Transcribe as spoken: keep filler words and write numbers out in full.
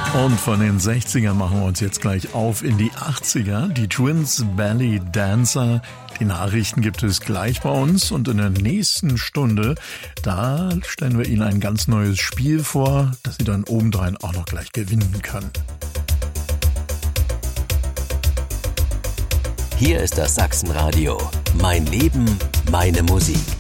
Und von den sechzigern machen wir uns jetzt gleich auf in die achtziger. Die Twins Belly Dancer. Die Nachrichten gibt es gleich bei uns und in der nächsten Stunde, da stellen wir Ihnen ein ganz neues Spiel vor, das Sie dann obendrein auch noch gleich gewinnen können. Hier ist das Sachsenradio. Mein Leben, meine Musik.